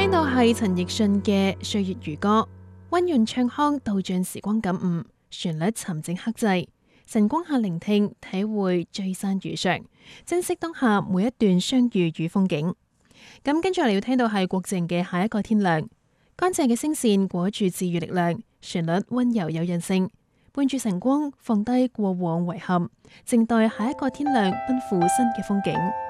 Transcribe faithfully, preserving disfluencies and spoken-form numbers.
聽到係陳奕迅嘅《歲月如歌》，溫潤唱腔道盡時光感悟，旋律沉靜克制，晨光下聆聽，體會聚散如常，珍惜當下每一段相遇與風景。咁跟住嚟要聽到係郭靜嘅《下一個天亮》，乾淨嘅聲線裹住治愈力量，旋律溫柔有韌性，伴住晨光放低過往遺憾，靜待下一個天亮，奔赴新嘅風景。